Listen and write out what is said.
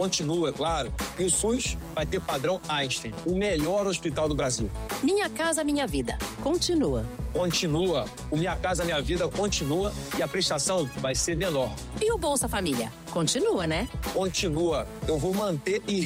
continua, é claro, e o SUS vai ter padrão Einstein, o melhor hospital do Brasil. Minha Casa Minha Vida, continua. Continua, o Minha Casa Minha Vida continua e a prestação vai ser menor. E o Bolsa Família, continua, né? Continua, eu vou manter e